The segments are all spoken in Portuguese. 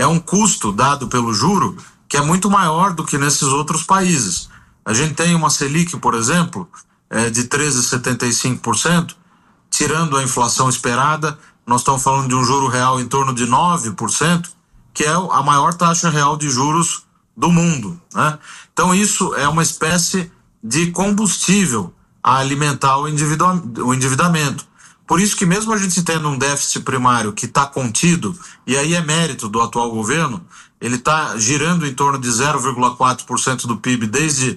é um custo dado pelo juro que é muito maior do que nesses outros países. A gente tem uma Selic, por exemplo, de 13,75%, tirando a inflação esperada, nós estamos falando de um juro real em torno de 9%, que é a maior taxa real de juros do mundo, né? Então isso é uma espécie de combustível a alimentar o endividamento. Por isso que mesmo a gente tendo um déficit primário que está contido, e aí é mérito do atual governo, ele está girando em torno de 0,4% do PIB desde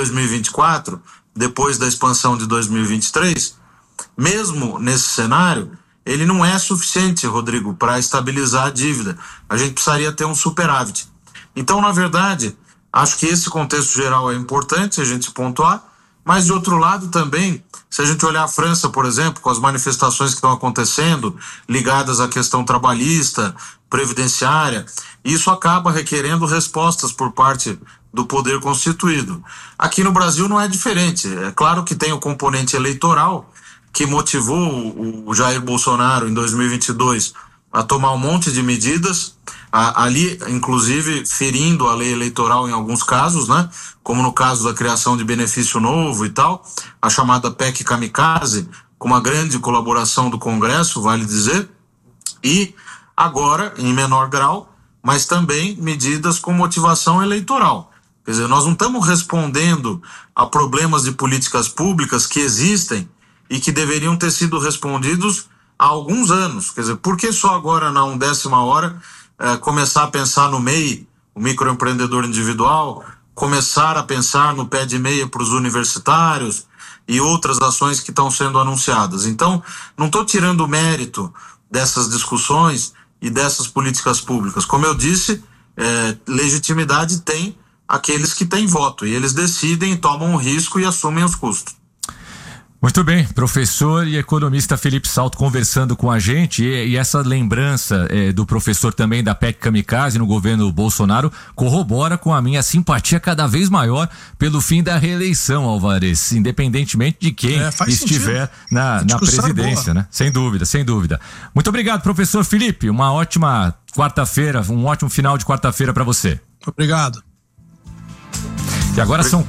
2024, depois da expansão de 2023, mesmo nesse cenário, ele não é suficiente, Rodrigo, para estabilizar a dívida. A gente precisaria ter um superávit. Então, na verdade, acho que esse contexto geral é importante a gente pontuar, mas, de outro lado, também, se a gente olhar a França, por exemplo, com as manifestações que estão acontecendo, ligadas à questão trabalhista, previdenciária, isso acaba requerendo respostas por parte do poder constituído. Aqui no Brasil não é diferente. É claro que tem o componente eleitoral, que motivou o Jair Bolsonaro, em 2022, a tomar um monte de medidas, ali, inclusive, ferindo a lei eleitoral em alguns casos, né? Como no caso da criação de benefício novo e tal, a chamada PEC Kamikaze, com uma grande colaboração do Congresso, vale dizer, e agora, em menor grau, mas também medidas com motivação eleitoral. Quer dizer, nós não estamos respondendo a problemas de políticas públicas que existem e que deveriam ter sido respondidos há alguns anos. Quer dizer, por que só agora, na 1ª hora, começar a pensar no MEI, o microempreendedor individual, começar a pensar no pé de meia para os universitários e outras ações que estão sendo anunciadas? Então, não estou tirando o mérito dessas discussões e dessas políticas públicas. Como eu disse, legitimidade tem aqueles que têm voto, e eles decidem, tomam o risco e assumem os custos. Muito bem, professor e economista Felipe Salto conversando com a gente, e essa lembrança do professor também da PEC Kamikaze no governo Bolsonaro corrobora com a minha simpatia cada vez maior pelo fim da reeleição, Alvarez, independentemente de quem estiver na presidência, né? Sem dúvida, sem dúvida. Muito obrigado, professor Felipe, uma ótima quarta-feira, um ótimo final de quarta-feira para você. Obrigado. E agora são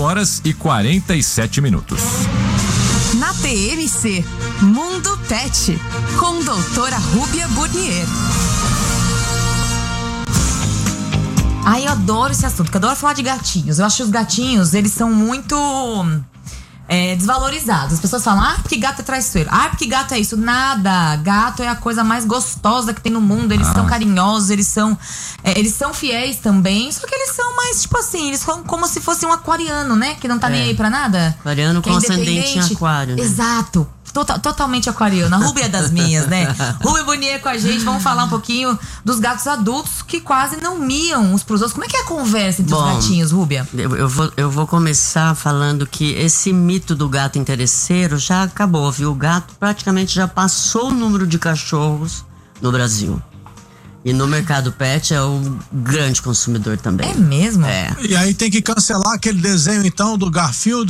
4h47. Na TMC, Mundo Pet, com doutora Rúbia Burnier. Ai, eu adoro esse assunto, porque eu adoro falar de gatinhos. Eu acho que os gatinhos, eles são muito desvalorizados. As pessoas falam, porque gato é traiçoeiro. Porque gato é isso. Nada. Gato é a coisa mais gostosa que tem no mundo. Eles são carinhosos, eles são fiéis também. Só que eles são mais, tipo assim, eles são como se fosse um aquariano, né? Que não tá nem aí pra nada. Aquariano com ascendente em aquário, né? Exato. Totalmente aquariana. A Rúbia é das minhas, né? Rúbia Burnier com a gente. Vamos falar um pouquinho dos gatos adultos que quase não miam uns pros outros. Como é que é a conversa entre os gatinhos, Rúbia? Eu vou começar falando que esse mito do gato interesseiro já acabou, viu? O gato praticamente já passou o número de cachorros no Brasil. E no mercado pet é o grande consumidor também. É mesmo? É. E aí tem que cancelar aquele desenho então do Garfield?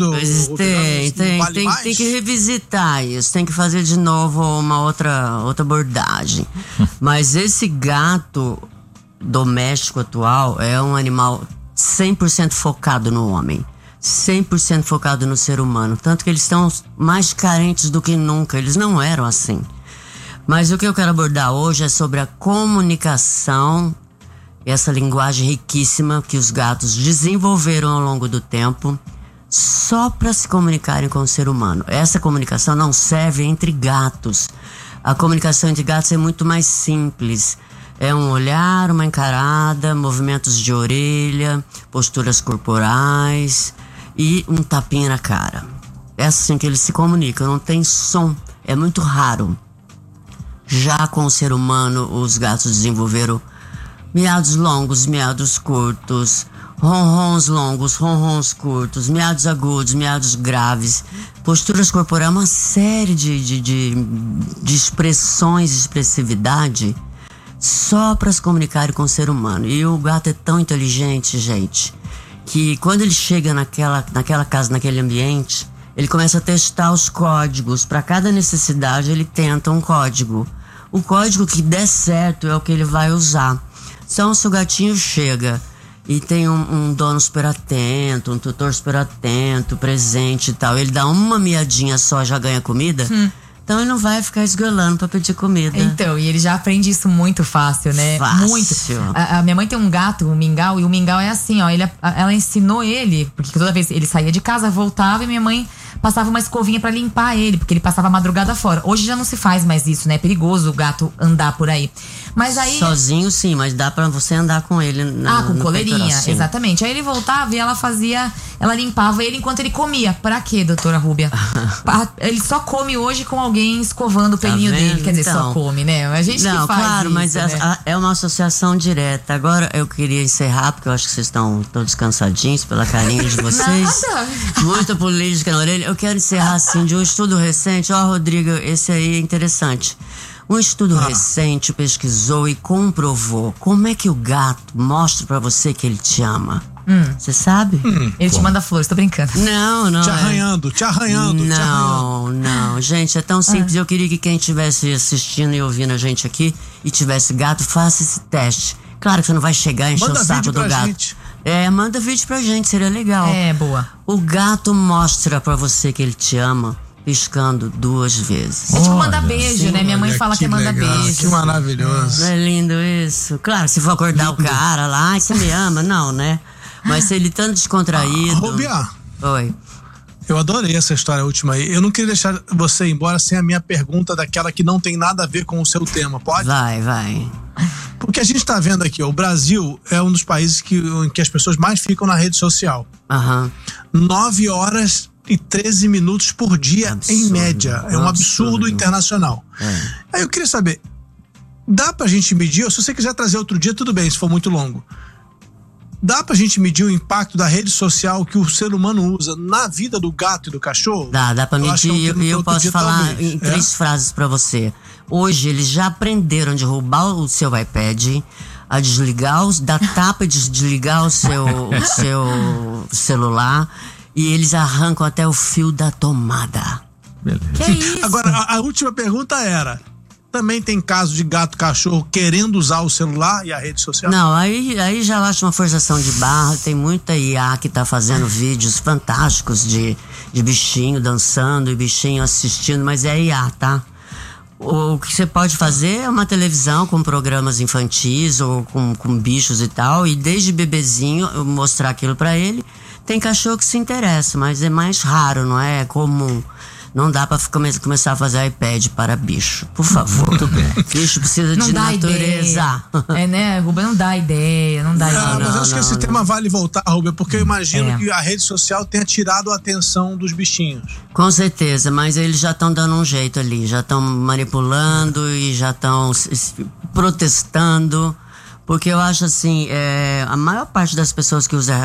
Tem que revisitar isso, tem que fazer de novo uma outra abordagem. Mas esse gato doméstico atual é um animal 100% focado no homem. 100% focado no ser humano. Tanto que eles estão mais carentes do que nunca. Eles não eram assim. Mas o que eu quero abordar hoje é sobre a comunicação, essa linguagem riquíssima que os gatos desenvolveram ao longo do tempo, só para se comunicarem com o ser humano. Essa comunicação não serve entre gatos. A comunicação entre gatos é muito mais simples. É um olhar, uma encarada, movimentos de orelha, posturas corporais e um tapinha na cara. É assim que eles se comunicam, não tem som, é muito raro. Já com o ser humano, os gatos desenvolveram miados longos, miados curtos, ronrons longos, ronrons curtos, miados agudos, miados graves, posturas corporais, uma série de expressões, de expressividade, só para se comunicarem com o ser humano. E o gato é tão inteligente, gente, que quando ele chega naquela casa, naquele ambiente, ele começa a testar os códigos. Para cada necessidade, ele tenta um código. O código que der certo é o que ele vai usar. Então, se o gatinho chega e tem um dono super atento, um tutor super atento, presente e tal, ele dá uma miadinha só, já ganha comida, então ele não vai ficar esgolando pra pedir comida. Então, e ele já aprende isso muito fácil, né? Fácil. Muito. A minha mãe tem um gato, um mingau, e o mingau é assim, ó, ela ensinou ele, porque toda vez ele saía de casa, voltava e minha mãe passava uma escovinha pra limpar ele, porque ele passava a madrugada fora. Hoje já não se faz mais isso, né? É perigoso o gato andar por aí. Mas aí... Sozinho sim, mas dá pra você andar com ele com coleirinha, peitoral, exatamente. Aí ele voltava e ela limpava ele enquanto ele comia. Pra quê, doutora Rúbia? Ele só come hoje com alguém escovando o pelinho dele. Quer dizer, só come, né? A gente não, que faz claro, isso, mas né? é uma associação direta. Agora eu queria encerrar, porque eu acho que vocês estão todos cansadinhos pela carinha de vocês. Nada. Muita política na orelha. Eu quero encerrar assim de um estudo recente. Rodrigo, esse aí é interessante. Um estudo recente pesquisou e comprovou como é que o gato mostra pra você que ele te ama. Você sabe? Ele te manda flores, tô brincando. Não. Te arranhando. Não, gente, é tão simples. Eu queria que quem estivesse assistindo e ouvindo a gente aqui e tivesse gato, faça esse teste. Claro que você não vai chegar e encher o saco do gato. Gente. Manda vídeo pra gente, seria legal. Boa. O gato mostra pra você que ele te ama piscando 2 vezes. É tipo mandar beijo, né? Minha mãe fala que é mandar legal, beijo. Que maravilhoso. Não é lindo isso? Claro, se for acordar o cara lá, você me ama, não, né? Mas se ele tanto descontraído... Rubia, Oi. eu adorei essa história última aí. Eu não queria deixar você ir embora sem a minha pergunta daquela que não tem nada a ver com o seu tema, pode? Vai. Porque a gente tá vendo aqui, ó, o Brasil é um dos países em que as pessoas mais ficam na rede social. 9 horas e 13 minutos por dia, Absurdo. em média. É um absurdo internacional. Aí eu queria saber, dá pra gente medir, ou se você quiser trazer outro dia, tudo bem, se for muito longo. Dá pra gente medir o impacto da rede social que o ser humano usa na vida do gato e do cachorro? Dá pra medir, e eu posso falar em 3 frases pra você. Hoje eles já aprenderam de roubar o seu iPad, a desligar, dar tapa e desligar o seu celular, e eles arrancam até o fio da tomada. Beleza. Que isso? Agora, a última pergunta era, também tem caso de gato cachorro querendo usar o celular e a rede social? Não, aí já acho uma forçação de barra. Tem muita IA que tá fazendo vídeos fantásticos de bichinho dançando e bichinho assistindo, mas é IA, tá? O que você pode fazer é uma televisão com programas infantis ou com bichos e tal, e desde bebezinho eu mostrar aquilo pra ele. Tem cachorro que se interessa, mas é mais raro, não é comum. Não dá pra começar a fazer iPad para bicho, por favor. Muito bem. Bicho precisa Não de dá natureza. ideia. Né, Rubem? Não dá ideia. Mas eu acho que esse tema vale voltar, Rubem, porque eu imagino que a rede social tenha tirado a atenção dos bichinhos. Com certeza, mas eles já estão dando um jeito ali, já estão manipulando e já estão protestando. Porque eu acho assim, a maior parte das pessoas que usam,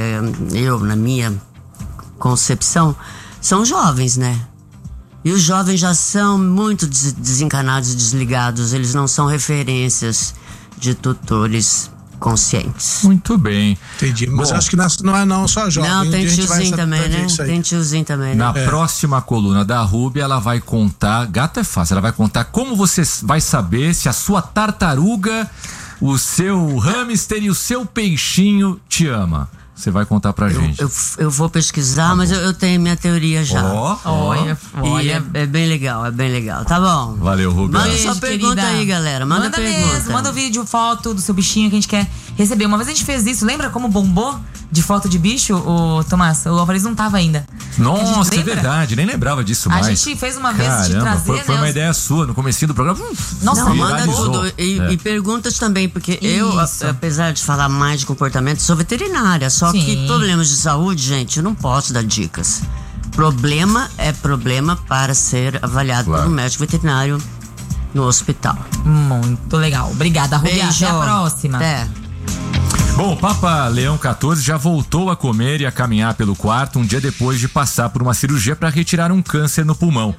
na minha concepção, são jovens, né? E os jovens já são muito desencanados e desligados, eles não são referências de tutores conscientes. Muito bem. Entendi, mas acho que não é só jovem. Não, tem tiozinho também, né? Tem tiozinho também, né? Na próxima coluna da Rúbia, ela vai contar, gato é fácil, ela vai contar como você vai saber se a sua tartaruga, o seu hamster e o seu peixinho te ama. Você vai contar pra gente. Eu vou pesquisar, mas eu tenho minha teoria já. Olha. É bem legal, Tá bom. Valeu, Rubia. Manda sua pergunta aí, galera. Manda pergunta. Mesmo, manda o vídeo, foto do seu bichinho que a gente quer receber. Uma vez a gente fez isso, lembra como bombou de foto de bicho, o Tomás? O Alvarez não tava ainda. Nossa, é verdade, nem lembrava disso mais. A gente fez uma vez de trazer, foi uma ideia sua no comecinho do programa. Nossa, não, manda tudo. E perguntas também, porque eu, apesar de falar mais de comportamento, sou veterinária. Só que problemas de saúde, gente, eu não posso dar dicas. Problema é problema para ser avaliado por um médico veterinário no hospital. Muito legal. Obrigada, Rubia. Até a próxima. Até. Bom, o Papa Leão XIV já voltou a comer e a caminhar pelo quarto um dia depois de passar por uma cirurgia para retirar um câncer no pulmão.